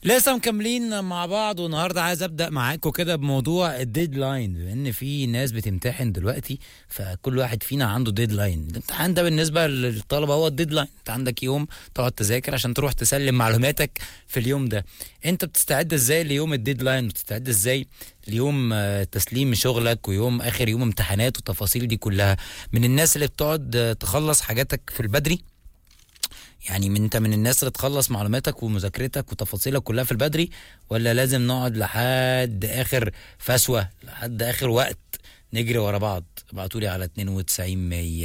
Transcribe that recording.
لسه مكملين مع بعض، والنهارده عايز ابدا معاكم كده بموضوع الديدلاين، بما ان في ناس بتمتحن دلوقتي، فكل واحد فينا عنده ديدلاين. الامتحان ده بالنسبه للطلبه هو الديدلاين. انت عندك يوم تقعد تذاكر عشان تروح تسلم معلوماتك في اليوم ده. انت بتستعد ازاي ليوم الديدلاين؟ بتستعد ازاي ليوم تسليم شغلك ويوم اخر يوم امتحانات والتفاصيل دي كلها؟ من الناس اللي بتقعد تخلص حاجاتك في البدري؟ يعني انت من الناس اللي تخلص معلوماتك ومذاكرتك وتفاصيلك كلها في البدري، ولا لازم نقعد لحد اخر فسوة، لحد اخر وقت نجري ورا بعض؟ ابعتولي على 92 100.